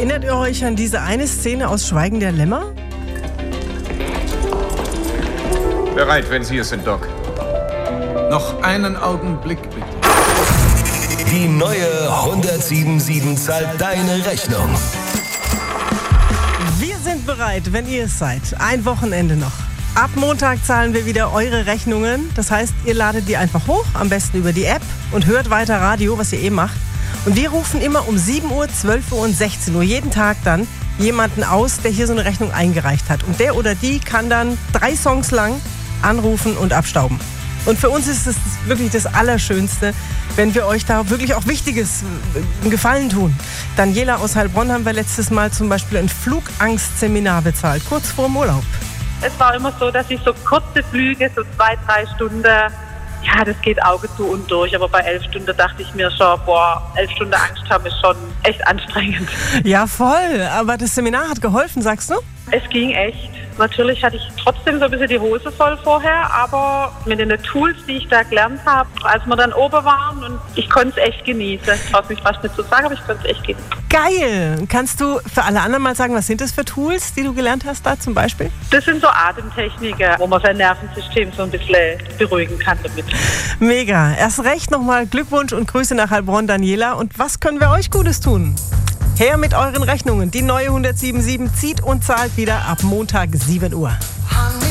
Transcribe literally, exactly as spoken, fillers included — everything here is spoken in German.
Erinnert ihr euch an diese eine Szene aus Schweigen der Lämmer? Bereit, wenn Sie es sind, Doc. Noch einen Augenblick, bitte. Die neue hundertsieben sieben zahlt deine Rechnung. Wir sind bereit, wenn ihr es seid. Ein Wochenende noch. Ab Montag zahlen wir wieder eure Rechnungen. Das heißt, ihr ladet die einfach hoch, am besten über die App und hört weiter Radio, was ihr eh macht. Und wir rufen immer um sieben Uhr, zwölf Uhr und sechzehn Uhr jeden Tag dann jemanden aus, der hier so eine Rechnung eingereicht hat. Und der oder die kann dann drei Songs lang anrufen und abstauben. Und für uns ist es wirklich das Allerschönste, wenn wir euch da wirklich auch Wichtiges einen Gefallen tun. Daniela aus Heilbronn haben wir letztes Mal zum Beispiel ein Flugangstseminar bezahlt, kurz vor dem Urlaub. Es war immer so, dass ich so kurze Flüge, so zwei, drei Stunden, ja, das geht Auge zu und durch. Aber bei elf Stunden dachte ich mir schon, boah, elf Stunden Angst haben ist schon echt anstrengend. Ja, voll. Aber das Seminar hat geholfen, sagst du? Es ging echt. Natürlich hatte ich trotzdem so ein bisschen die Hose voll vorher, aber mit den Tools, die ich da gelernt habe, als wir dann oben waren, und ich konnte es echt genießen. Ich traue mich fast nicht zu sagen, aber ich konnte es echt genießen. Geil! Kannst du für alle anderen mal sagen, was sind das für Tools, die du gelernt hast da zum Beispiel? Das sind so Atemtechniken, wo man sein Nervensystem so ein bisschen beruhigen kann damit. Mega! Erst recht nochmal Glückwunsch und Grüße nach Heilbronn, Daniela. Und was können wir euch Gutes tun? Her mit euren Rechnungen. Die neue hundertsieben sieben zieht und zahlt wieder ab Montag sieben Uhr.